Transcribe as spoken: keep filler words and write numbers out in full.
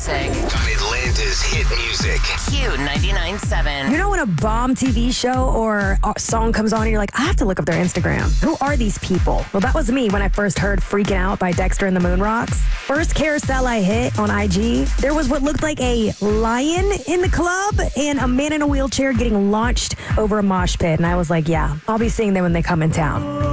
music. On Atlanta's hit music. Q ninety-nine point seven. You know when a bomb T V show or a song comes on and you're like, I have to look up their Instagram. Who are these people? Well, that was me when I first heard Freaking Out by Dexter and the Moonrocks. First carousel I hit on I G, there was what looked like a lion in the club and a man in a wheelchair getting launched over a mosh pit. And I was like, yeah, I'll be seeing them when they come in town.